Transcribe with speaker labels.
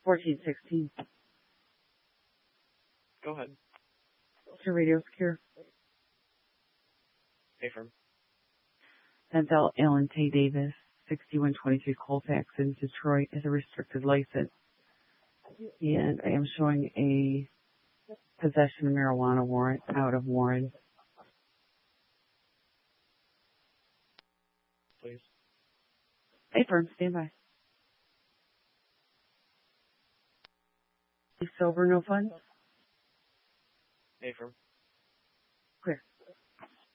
Speaker 1: 1416.
Speaker 2: Go ahead.
Speaker 1: Is your radio secure?
Speaker 2: Affirm.
Speaker 1: Denzel Alan T. Davis, 6123 Colfax in Detroit, is a restricted license. And I am showing a possession of marijuana warrant out of Warren.
Speaker 2: Please.
Speaker 1: Affirm, stand by. Sober, no funds?
Speaker 2: Affirm.
Speaker 1: Clear.